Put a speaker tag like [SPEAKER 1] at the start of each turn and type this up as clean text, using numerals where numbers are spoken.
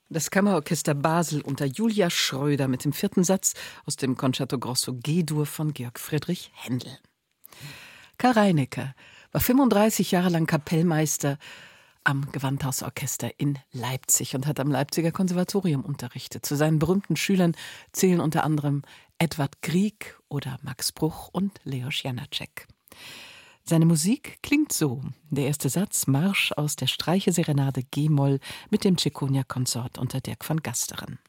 [SPEAKER 1] Das Kammerorchester Basel unter Julia Schröder mit dem 4. Satz aus dem Concerto Grosso G-Dur von Georg Friedrich Händel. Karl Reinecker war 35 Jahre lang Kapellmeister am Gewandhausorchester in Leipzig und hat am Leipziger Konservatorium unterrichtet. Zu seinen berühmten Schülern zählen unter anderem Edward Grieg oder Max Bruch und Leos Janáček. Seine Musik klingt so. Der erste Satz, Marsch aus der Streicherserenade G-Moll mit dem Cicogna-Konsort unter Dirk von Gasteren.